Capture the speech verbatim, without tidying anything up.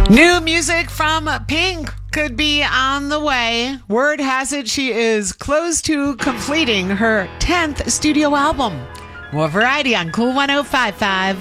New music from Pink could be on the way. Word has it she is close to completing her tenth studio album. More variety on Cool one oh five point five.